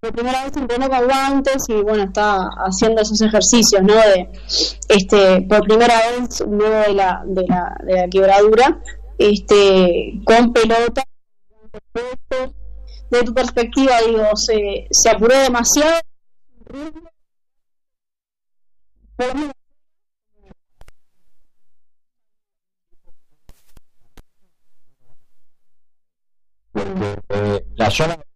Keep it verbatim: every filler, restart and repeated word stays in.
por primera vez entrenó con guantes y bueno, está haciendo esos ejercicios, ¿no? De, este, por primera vez luego de la, de la, de la quebradura, este, con pelota. De tu perspectiva, digo, se, se apuró demasiado. Porque eh, la zona